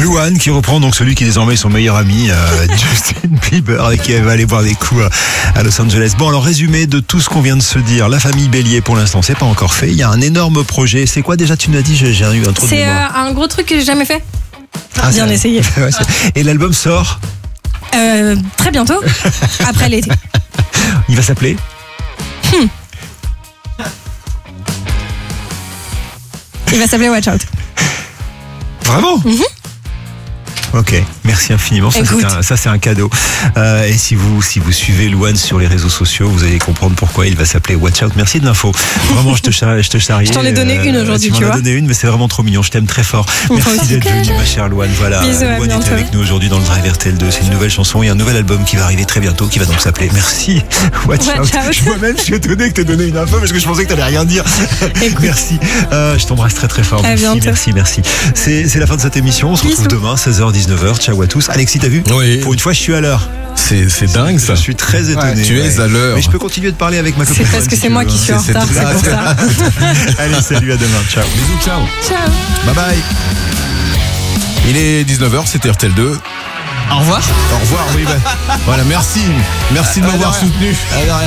Luan qui reprend donc celui qui est désormais son meilleur ami, Justin Bieber, avec qui elle va aller boire des coups à Los Angeles. Bon, alors résumé de tout ce qu'on vient de se dire. La famille Bélier, pour l'instant, c'est pas encore fait. Il y a un énorme projet. C'est quoi déjà, tu nous as dit, j'ai eu un trou de mémoire. C'est un gros truc que j'ai jamais fait. Bien c'est- essayé. Ouais, et l'album sort. Très bientôt, après l'été. Il va s'appeler Il va s'appeler Watch Out. Vraiment Ok, merci infiniment. Écoute. Ça, c'est un cadeau. Et si vous suivez Luan sur les réseaux sociaux, vous allez comprendre pourquoi il va s'appeler Watch Out. Merci de l'info. Vraiment, je te charrie. Je t'en ai donné une aujourd'hui, tu m'en vois. as donné une, mais c'est vraiment trop mignon. Je t'aime très fort. Merci aussi. d'être venu, ma chère Luan. Voilà, Bisous, à Luan bientôt. était avec nous aujourd'hui dans le Drive RTL2. C'est une nouvelle chanson et un nouvel album qui va arriver très bientôt, qui va donc s'appeler Merci Watch Out. Moi-même, je suis étonné que tu aies donné une info parce que je pensais que tu n'allais rien dire. Merci. Je t'embrasse très très fort. À bientôt. Merci. C'est la fin de cette émission. On se retrouve Bisous. demain, 16h, 19h. Ciao à tous. Alexis, t'as vu? Oui. Pour une fois, je suis à l'heure. C'est dingue ça. Je suis très étonné. Tu es à l'heure. Mais je peux continuer de parler avec ma copine. C'est parce que c'est moi qui suis en retard, c'est pour ça. Allez, salut, à demain. Ciao. Bisous, ciao. Ciao. Bye bye. Il est 19h, c'était RTL2. Au revoir. Au revoir, oui. Voilà, merci. Merci de m'avoir soutenu.